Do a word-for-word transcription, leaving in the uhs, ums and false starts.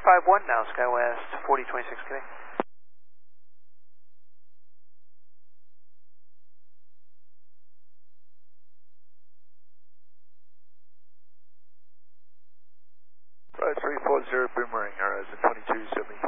five one now, SkyWest forty twenty-six, kidding. Right, three four zero Boomerang, Horizon twenty-two seventy-four.